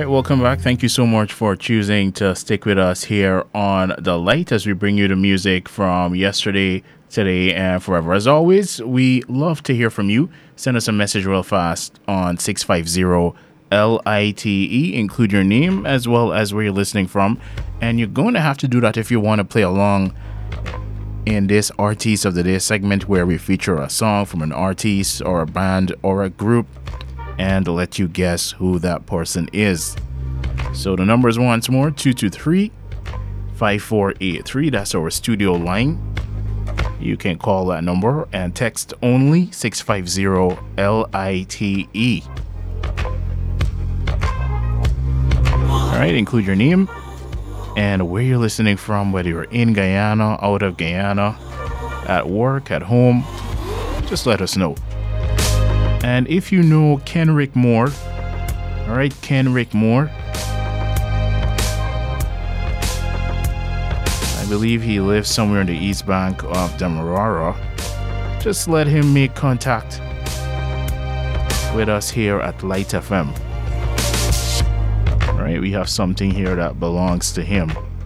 right, welcome back. Thank you so much for choosing to stick with us here on The Light as we bring you the music from yesterday, today, and forever. As always, we love to hear from you. Send us a message real fast on 650 LITE. Include your name as well as where you're listening from. And you're going to have to do that if you want to play along in this Artist of the Day segment where we feature a song from an artist or a band or a group and let you guess who that person is. So the number is once more 223-5483. That's our studio line. You can call that number and text only 650 LITE. All right, include your name and where you're listening from, whether you're in Guyana, out of Guyana, at work, at home. Just let us know. And if you know Kenrick Moore, all right, Kenrick Moore, I believe he lives somewhere in the east bank of Demerara. Just let him make contact with us here at Light FM. All right, we have something here that belongs to him.